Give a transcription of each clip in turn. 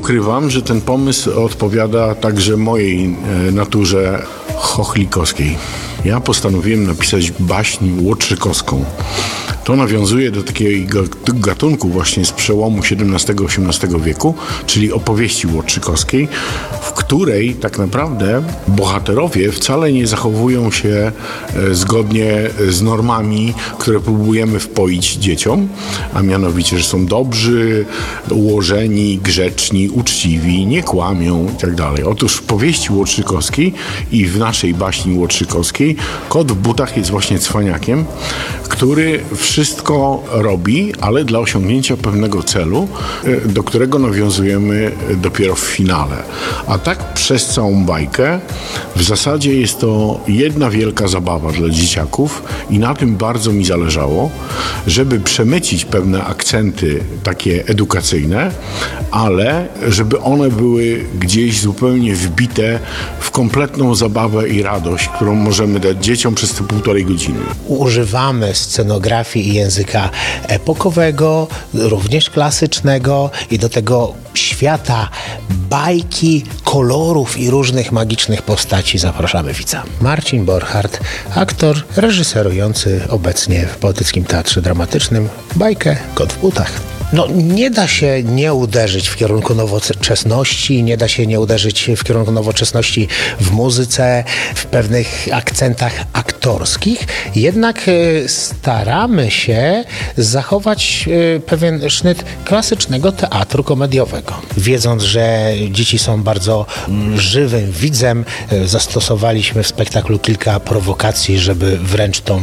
ukrywam, że ten pomysł odpowiada także mojej naturze chochlikowskiej. Ja postanowiłem napisać baśń łotrzykowską. To nawiązuje do takiego gatunku właśnie z przełomu XVII-XVIII wieku, czyli opowieści łotrzykowskiej, w której tak naprawdę bohaterowie wcale nie zachowują się zgodnie z normami, które próbujemy wpoić dzieciom, a mianowicie, że są dobrzy, ułożeni, grzeczni, uczciwi, nie kłamią itd. Otóż w powieści łotrzykowskiej i w naszej baśni łotrzykowskiej kot w butach jest właśnie cwaniakiem, który wszystko robi, ale dla osiągnięcia pewnego celu, do którego nawiązujemy dopiero w finale. A tak przez całą bajkę w zasadzie jest to jedna wielka zabawa dla dzieciaków i na tym bardzo mi zależało, żeby przemycić pewne akcenty takie edukacyjne, ale żeby one były gdzieś zupełnie wbite w kompletną zabawę i radość, którą możemy dać dzieciom przez te 1,5 godziny. Używamy scenografii i języka epokowego, również klasycznego i do tego świata bajki, kolorów i różnych magicznych postaci zapraszamy widza. Marcin Borchardt, aktor reżyserujący obecnie w Bałtyckim Teatrze Dramatycznym bajkę Kot w butach. Nie da się nie uderzyć w kierunku nowoczesności, nie da się nie uderzyć w kierunku nowoczesności w muzyce, w pewnych akcentach aktorskich, jednak staramy się zachować pewien sznyt klasycznego teatru komediowego. Wiedząc, że dzieci są bardzo żywym widzem, zastosowaliśmy w spektaklu kilka prowokacji, żeby wręcz tą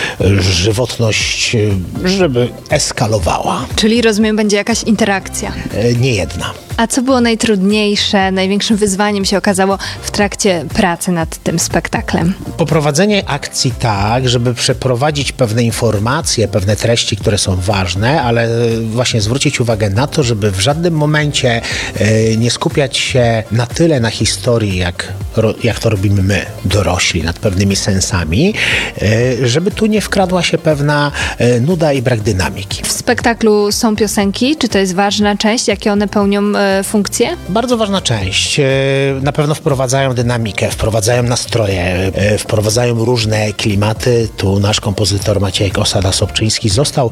żywotność, żeby eskalowała. Czyli rozumiem, będzie jakaś interakcja. Nie jedna. A co było najtrudniejsze, największym wyzwaniem się okazało w trakcie pracy nad tym spektaklem? Poprowadzenie akcji tak, żeby przeprowadzić pewne informacje, pewne treści, które są ważne, ale właśnie zwrócić uwagę na to, żeby w żadnym momencie nie skupiać się na tyle na historii, jak to robimy my, dorośli, nad pewnymi sensami, żeby tu nie wkradła się pewna nuda i brak dynamiki. W spektaklu są piosenki? Czy to jest ważna część? Jakie one pełnią funkcję? Bardzo ważna część. Na pewno wprowadzają dynamikę, wprowadzają nastroje, wprowadzają różne klimaty. Tu nasz kompozytor Maciejek Osada-Sobczyński został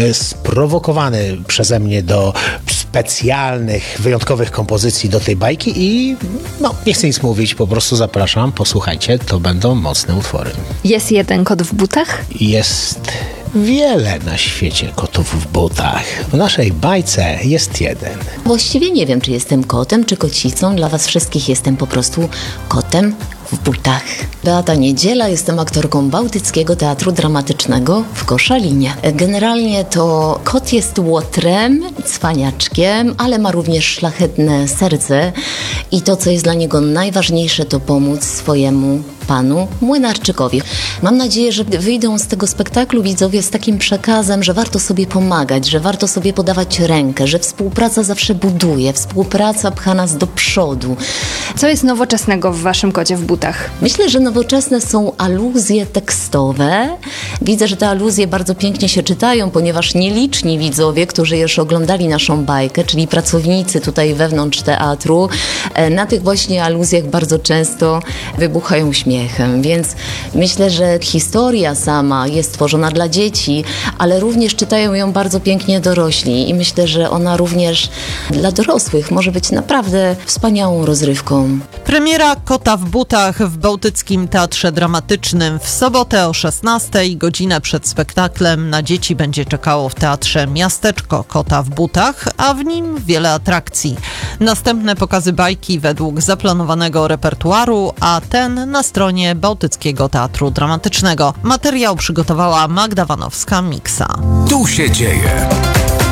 sprowokowany przeze mnie do specjalnych, wyjątkowych kompozycji do tej bajki i nie chcę nic mówić, po prostu zapraszam, posłuchajcie, to będą mocne utwory. Jest jeden kot w butach? Jest wiele na świecie kotów w butach. W naszej bajce jest jeden. Właściwie nie wiem, czy jestem kotem, czy kocicą. Dla was wszystkich jestem po prostu kotem w butach. Beata Niedziela, jestem aktorką Bałtyckiego Teatru Dramatycznego w Koszalinie. Generalnie to kot jest łotrem, cwaniaczkiem, ale ma również szlachetne serce i to, co jest dla niego najważniejsze, to pomóc swojemu panu Młynarczykowi. Mam nadzieję, że wyjdą z tego spektaklu widzowie z takim przekazem, że warto sobie pomagać, że warto sobie podawać rękę, że współpraca zawsze buduje, współpraca pcha nas do przodu. Co jest nowoczesnego w waszym kocie w butach? Myślę, że nowoczesne są aluzje tekstowe. Widzę, że te aluzje bardzo pięknie się czytają, ponieważ nieliczni widzowie, którzy już oglądali naszą bajkę, czyli pracownicy tutaj wewnątrz teatru, na tych właśnie aluzjach bardzo często wybuchają śmiechem. Więc myślę, że historia sama jest tworzona dla dzieci, ale również czytają ją bardzo pięknie dorośli i myślę, że ona również dla dorosłych może być naprawdę wspaniałą rozrywką. Premiera Kota w butach w Bałtyckim Teatrze Dramatycznym w sobotę o 16:00. Godzinę przed spektaklem na dzieci będzie czekało w teatrze miasteczko Kota w butach, a w nim wiele atrakcji. Następne pokazy bajki według zaplanowanego repertuaru, a ten na stronie Bałtyckiego Teatru Dramatycznego. Materiał przygotowała Magda Wanowska-Miksa. Tu się dzieje.